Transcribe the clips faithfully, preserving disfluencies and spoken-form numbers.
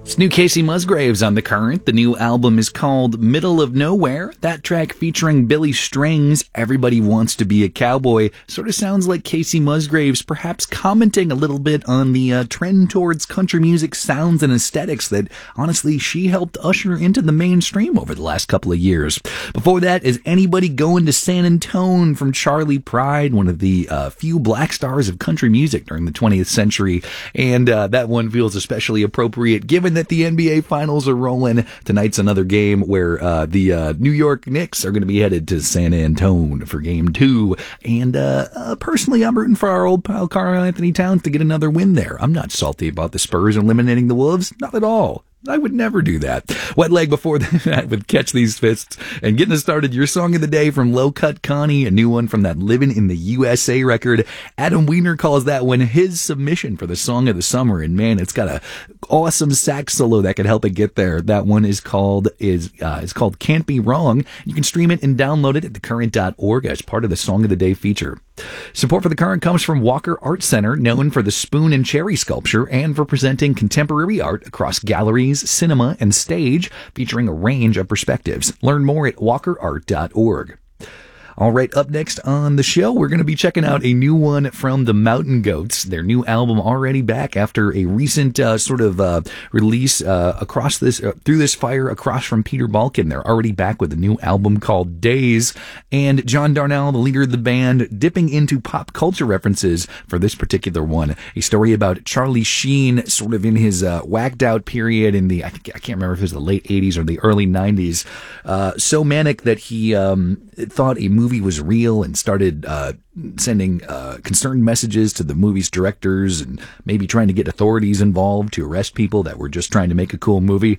It's new Casey Musgraves on The Current. The new album is called Middle of Nowhere. That track featuring Billy Strings, Everybody Wants to Be a Cowboy, sort of sounds like Casey Musgraves perhaps commenting a little bit on the uh, trend towards country music sounds and aesthetics that, honestly, she helped usher into the mainstream over the last couple of years. Before that is Anybody Going to San Antone from Charlie Pride, one of the uh, few black stars of country music during the twentieth century. And uh, that one feels especially appropriate given that the N B A Finals are rolling. Tonight's another game where uh, the uh, New York Knicks are going to be headed to San Antone for game two. And uh, uh, personally, I'm rooting for our old pal Karl Anthony Towns to get another win there. I'm not salty about the Spurs eliminating the Wolves. Not at all. I would never do that. Wet Leg before that with Catch These Fists. And getting us started, your song of the day from Low Cut Connie, a new one from that Living in the U S A record. Adam Wiener calls that one his submission for the song of the summer. And man, it's got a awesome sax solo that could help it get there. That one is called, is, uh, is called Can't Be Wrong. You can stream it and download it at the current dot org as part of the Song of the Day feature. Support for The Current comes from Walker Art Center, known for the spoon and cherry sculpture and for presenting contemporary art across galleries, cinema, and stage, featuring a range of perspectives. Learn more at walker art dot org. All right, up next on the show, we're going to be checking out a new one from the Mountain Goats. Their new album already back after a recent uh, sort of uh, release uh, across this uh, through this fire across from Peter Balkin. They're already back with a new album called Days, and John Darnell, the leader of the band, dipping into pop culture references for this particular one. A story about Charlie Sheen, sort of in his uh, whacked out period in the I, think, I can't remember if it was the late eighties or the early nineties. Uh, so manic that he um, thought a movie was real and started uh, sending uh, concerned messages to the movie's directors and maybe trying to get authorities involved to arrest people that were just trying to make a cool movie.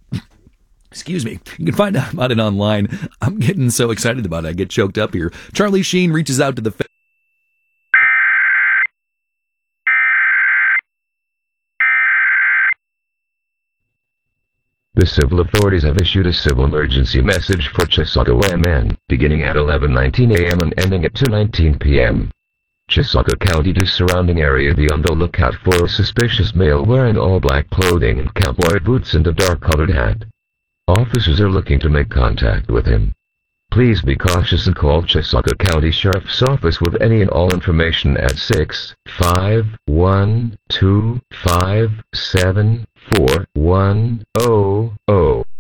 Excuse me. You can find out about it online. I'm getting so excited about it. I get choked up here. Charlie Sheen reaches out to the fa- The civil authorities have issued a civil emergency message for Chisago M N, beginning at eleven nineteen a m and ending at two nineteen p m Chisago County to surrounding area be on the lookout for a suspicious male wearing all black clothing and cowboy boots and a dark-colored hat. Officers are looking to make contact with him. Please be cautious and call Chisago County Sheriff's Office with any and all information at six five one two five seven four one zero zero.